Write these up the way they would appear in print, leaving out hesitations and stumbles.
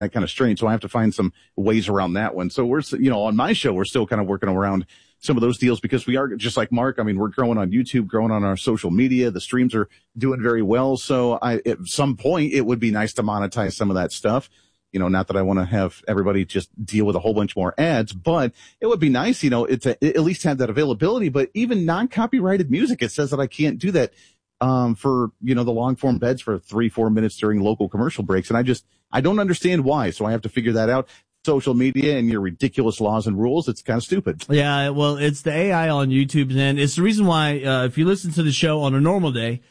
that kind of strain. So I have to find some ways around that one. So we're, on my show, we're still kind of working around some of those deals because we are just like Mark. I mean, we're growing on YouTube, growing on our social media. The streams are doing very well. So at some point, it would be nice to monetize some of that stuff. Not that I want to have everybody just deal with a whole bunch more ads, but it would be nice, to at least have that availability. But even non-copyrighted music, it says that I can't do that, for, the long form beds for 3-4 minutes during local commercial breaks. And I don't understand why. So I have to figure that out. Social media and your ridiculous laws and rules, it's kind of stupid. Yeah, well, it's the AI on YouTube, and it's the reason why, if you listen to the show on a normal day,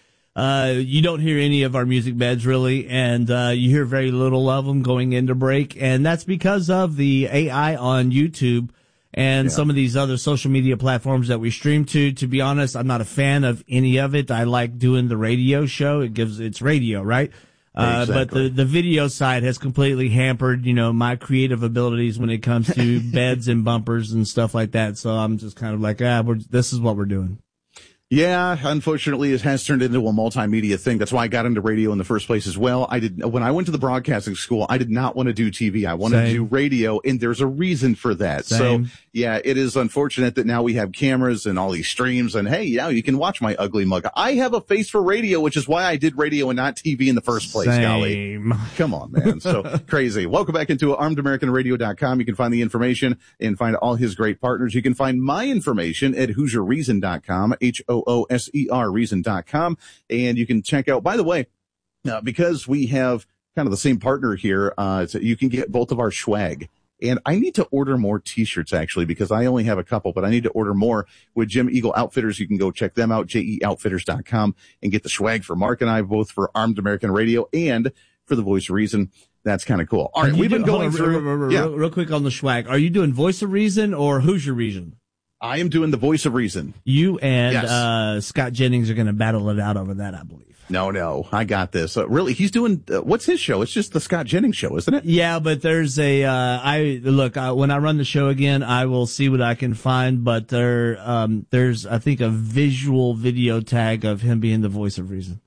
you don't hear any of our music beds really, and you hear very little of them going into break, and that's because of the AI on YouTube and some of these other social media platforms that we stream to. To be honest, I'm not a fan of any of it. I like doing the radio show. It's radio, right? Exactly. But the video side has completely hampered, my creative abilities when it comes to beds and bumpers and stuff like that. So I'm just kind of like, this is what we're doing. Yeah, unfortunately, it has turned into a multimedia thing. That's why I got into radio in the first place as well. When I went to the broadcasting school, I did not want to do TV. I wanted to do radio, and there's a reason for that. Same. So, yeah, it is unfortunate that now we have cameras and all these streams, and hey, you can watch my ugly mug. I have a face for radio, which is why I did radio and not TV in the first place, golly. Come on, man. So crazy. Welcome back into ArmedAmericanRadio.com. You can find the information and find all his great partners. You can find my information at HoosierReason.com, HOOSER reason.com. And you can check out, by the way, because we have kind of the same partner here, so you can get both of our swag. And I need to order more t-shirts actually, because I only have a couple, but I need to order more with Jim Eagle Outfitters. You can go check them out, JEOutfitters.com, and get the swag for Mark and I, both for Armed American Radio and for the Voice of Reason. That's kind of cool. All right. We've been going through. Real quick on the swag. Are you doing Voice of Reason or Hoosier Reason? I am doing the Voice of Reason. You and Scott Jennings are going to battle it out over that, I believe. No, I got this. Really, he's doing, what's his show? It's just the Scott Jennings show, isn't it? Yeah, but there's when I run the show again, I will see what I can find, but there's, I think, a visual video tag of him being the Voice of Reason.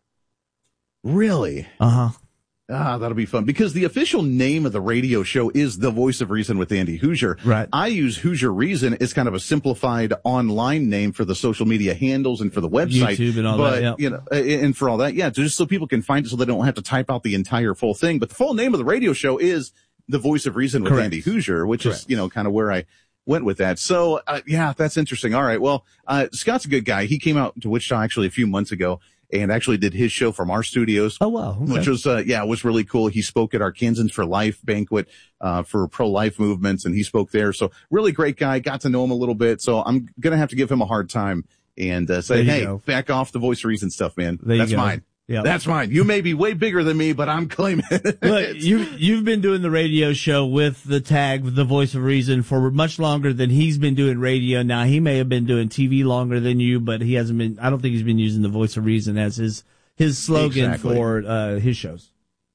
Really? Uh-huh. That'll be fun because the official name of the radio show is The Voice of Reason with Andy Hoosier. Right. I use Hoosier Reason as kind of a simplified online name for the social media handles and for the website. YouTube and all that, yeah. And for all that, just so people can find it so they don't have to type out the entire full thing. But the full name of the radio show is The Voice of Reason with Andy Hoosier, which is, kind of where I went with that. So, that's interesting. All right. Well, Scott's a good guy. He came out to Wichita actually a few months ago and actually did his show from our studios. Oh, wow. Okay. Which was, it was really cool. He spoke at our Kansans for Life banquet, for pro-life movements, and he spoke there. So really great guy. Got to know him a little bit. So I'm going to have to give him a hard time and, say, hey, back off the Voice of Reason stuff, man. That's mine. Yeah, that's mine. You may be way bigger than me, but I'm claiming it. Look, you've been doing the radio show with the tag, The Voice of Reason, for much longer than he's been doing radio. Now, he may have been doing TV longer than you, but he hasn't been. I don't think he's been using The Voice of Reason as his slogan for his shows.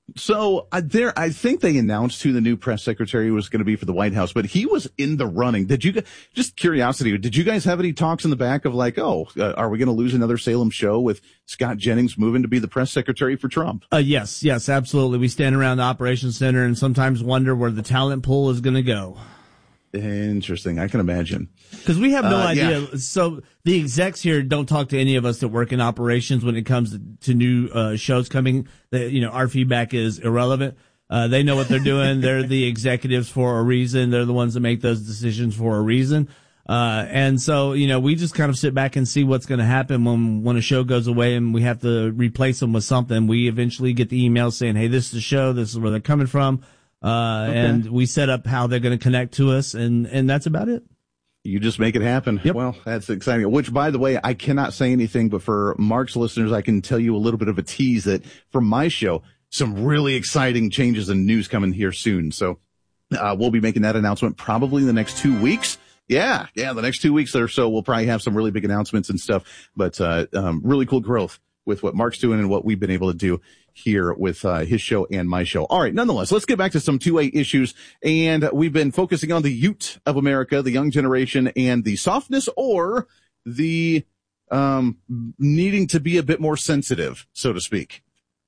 So I think they announced who the new press secretary was going to be for the White House, but he was in the running. Just curiosity, did you guys have any talks in the back of like, are we going to lose another Salem show with Scott Jennings moving to be the press secretary for Trump? Yes, absolutely. We stand around the operations center and sometimes wonder where the talent pool is going to go. Interesting. I can imagine. Because we have no idea. Yeah. So the execs here don't talk to any of us that work in operations when it comes to new shows coming. Our feedback is irrelevant. They know what they're doing. They're the executives for a reason. They're the ones that make those decisions for a reason. And so, we just kind of sit back and see what's going to happen when a show goes away and we have to replace them with something. We eventually get the email saying, hey, this is the show. This is where they're coming from. And we set up how they're going to connect to us, and that's about it. You just make it happen. Yep. Well, that's exciting. Which, by the way, I cannot say anything, but for Mark's listeners, I can tell you a little bit of a tease that from my show, some really exciting changes and news coming here soon. So, we'll be making that announcement probably in the next 2 weeks. Yeah, the next 2 weeks or so, we'll probably have some really big announcements and stuff, but, really cool growth with what Mark's doing and what we've been able to do here with his show and my show. All right, nonetheless, let's get back to some 2A issues. And we've been focusing on the youth of America, the young generation, and the softness or the needing to be a bit more sensitive, so to speak.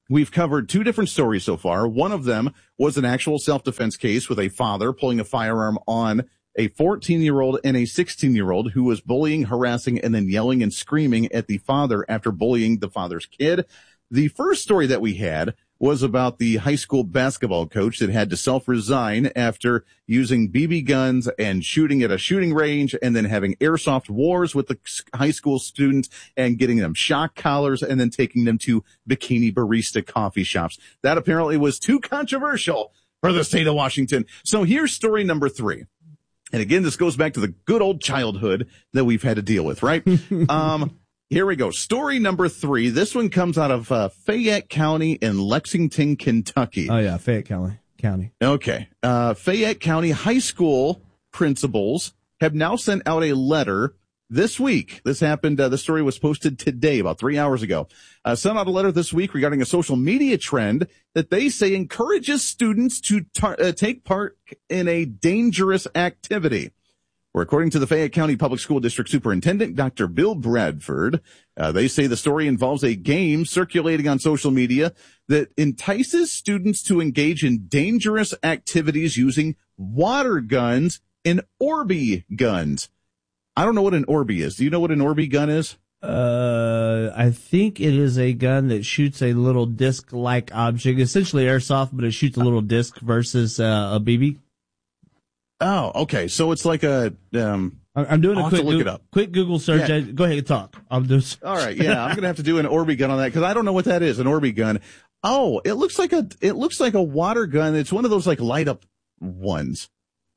We've covered two different stories so far. One of them was an actual self-defense case with a father pulling a firearm on a 14-year-old and a 16-year-old who was bullying, harassing, and then yelling and screaming at the father after bullying the father's kid. The first story that we had was about the high school basketball coach that had to self-resign after using BB guns and shooting at a shooting range and then having airsoft wars with the high school students and getting them shock collars and then taking them to bikini barista coffee shops. That apparently was too controversial for the state of Washington. So here's story number 3. And again, this goes back to the good old childhood that we've had to deal with, right? Here we go. Story number 3. This one comes out of Fayette County in Lexington, Kentucky. Oh, yeah, Fayette County. Okay. Fayette County high school principals have now sent out a letter this week. This happened, the story was posted today, about 3 hours ago. Sent out a letter this week regarding a social media trend that they say encourages students to take part in a dangerous activity. Or according to the Fayette County Public School District Superintendent, Dr. Bill Bradford, they say the story involves a game circulating on social media that entices students to engage in dangerous activities using water guns and Orby guns. I don't know what an Orby is. Do you know what an Orby gun is? I think it is a gun that shoots a little disc-like object, essentially airsoft, but it shoots a little disc versus a BB. Oh, okay. So it's like a, I'm doing a quick Google search. Yeah. Go ahead, talk. I'll do. All right. Yeah. I'm going to have to do an Orby gun on that because I don't know what that is. An Orby gun. Oh, it looks like a water gun. It's one of those like light up ones.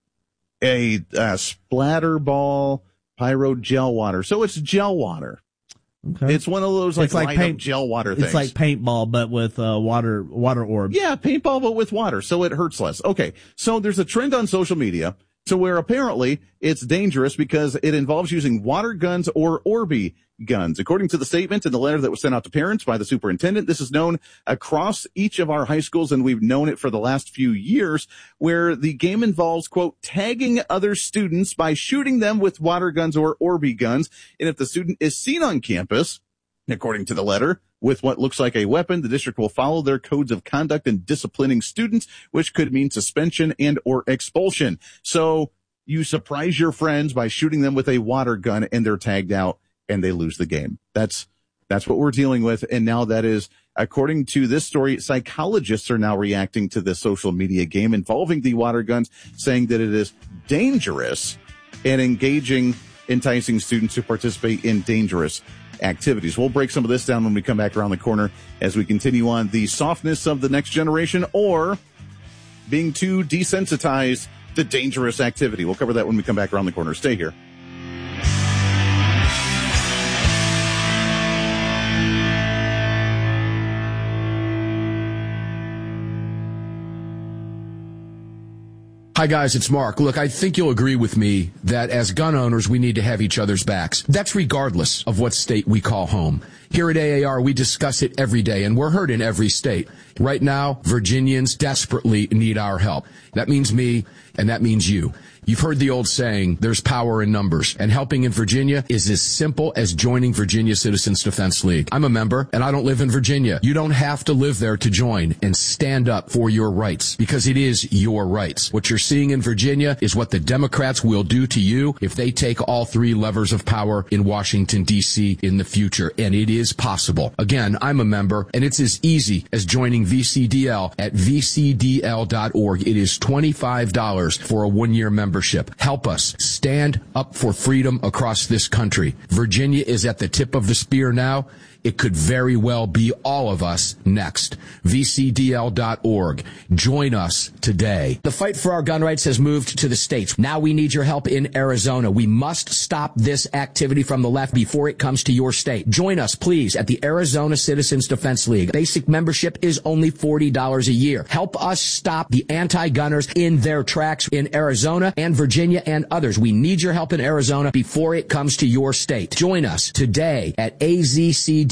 A splatter ball, pyro gel water. So it's gel water. Okay. It's one of those like light up gel water things. It's like paintball, but with water orbs. Yeah, paintball, but with water, so it hurts less. Okay, so there's a trend on social media to where apparently it's dangerous because it involves using water guns or Orby guns. According to the statement in the letter that was sent out to parents by the superintendent, this is known across each of our high schools, and we've known it for the last few years, where the game involves, quote, tagging other students by shooting them with water guns or Orby guns. And if the student is seen on campus, according to the letter, with what looks like a weapon, the district will follow their codes of conduct in disciplining students, which could mean suspension and or expulsion. So you surprise your friends by shooting them with a water gun and they're tagged out and they lose the game. That's what we're dealing with. And now that is, according to this story, psychologists are now reacting to this social media game involving the water guns, saying that it is dangerous and enticing students to participate in dangerous activities. We'll break some of this down when we come back around the corner as we continue on the softness of the next generation or being too desensitized to dangerous activity. We'll cover that when we come back around the corner. Stay here. Hi guys, it's Mark. Look, I think you'll agree with me that as gun owners, we need to have each other's backs. That's regardless of what state we call home. Here at AAR, we discuss it every day, and we're heard in every state. Right now, Virginians desperately need our help. That means me, and that means you. You've heard the old saying, there's power in numbers, and helping in Virginia is as simple as joining Virginia Citizens Defense League. I'm a member, and I don't live in Virginia. You don't have to live there to join and stand up for your rights, because it is your rights. What you're seeing in Virginia is what the Democrats will do to you if they take all 3 levers of power in Washington, D.C. in the future, and it is possible. Again, I'm a member, and it's as easy as joining VCDL at vcdl.org. It is $25 for a 1-year membership. Help us stand up for freedom across this country. Virginia is at the tip of the spear now. It could very well be all of us next. VCDL.org. Join us today. The fight for our gun rights has moved to the states. Now we need your help in Arizona. We must stop this activity from the left before it comes to your state. Join us, please, at the Arizona Citizens Defense League. Basic membership is only $40 a year. Help us stop the anti-gunners in their tracks in Arizona and Virginia and others. We need your help in Arizona before it comes to your state. Join us today at AZCD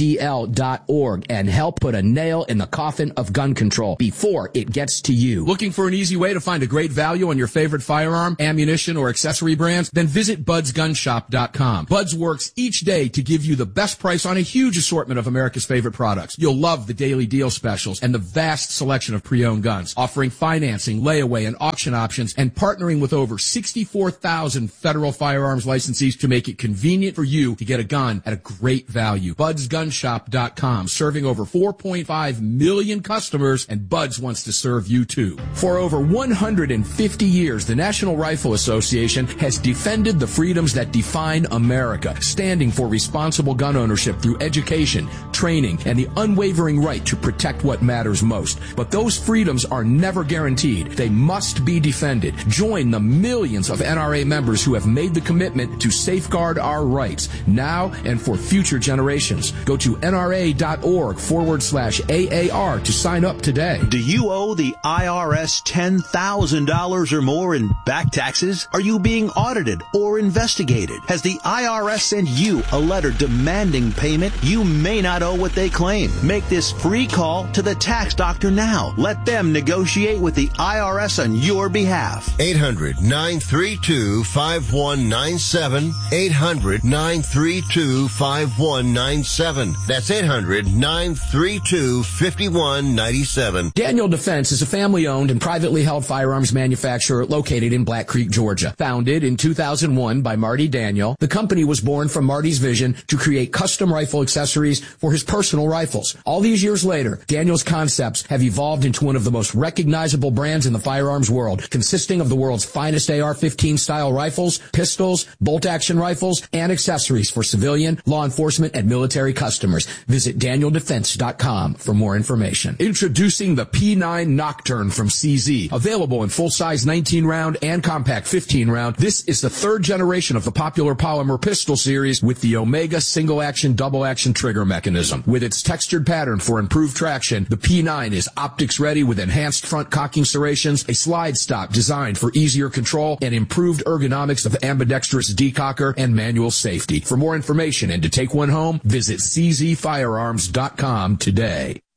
BUDL.org and help put a nail in the coffin of gun control before it gets to you. Looking for an easy way to find a great value on your favorite firearm, ammunition, or accessory brands? Then visit budsgunshop.com. Buds works each day to give you the best price on a huge assortment of America's favorite products. You'll love the daily deal specials and the vast selection of pre-owned guns, offering financing, layaway, and auction options, and partnering with over 64,000 federal firearms licensees to make it convenient for you to get a gun at a great value. budsgunshop.com, serving over 4.5 million customers, and Buds wants to serve you too. For over 150 years, the National Rifle Association has defended the freedoms that define America, standing for responsible gun ownership through education, training, and the unwavering right to protect what matters most. But those freedoms are never guaranteed. They must be defended. Join the millions of NRA members who have made the commitment to safeguard our rights now and for future generations. Go to NRA.org/AAR to sign up today. Do you owe the IRS $10,000 or more in back taxes? Are you being audited or investigated? Has the IRS sent you a letter demanding payment? You may not owe what they claim. Make this free call to the tax doctor now. Let them negotiate with the IRS on your behalf. 800-932-5197. 800-932-5197. That's 800-932-5197. Daniel Defense is a family-owned and privately held firearms manufacturer located in Black Creek, Georgia. Founded in 2001 by Marty Daniel, the company was born from Marty's vision to create custom rifle accessories for his personal rifles. All these years later, Daniel's concepts have evolved into one of the most recognizable brands in the firearms world, consisting of the world's finest AR-15 style rifles, pistols, bolt-action rifles, and accessories for civilian, law enforcement, and military customers. Visit DanielDefense.com for more information. Introducing the P9 Nocturne from CZ. Available in full-size 19-round and compact 15-round, this is the third generation of the popular polymer pistol series with the Omega single-action, double-action trigger mechanism. With its textured pattern for improved traction, the P9 is optics-ready with enhanced front cocking serrations, a slide stop designed for easier control, and improved ergonomics of ambidextrous decocker and manual safety. For more information and to take one home, visit czfirearms.com today.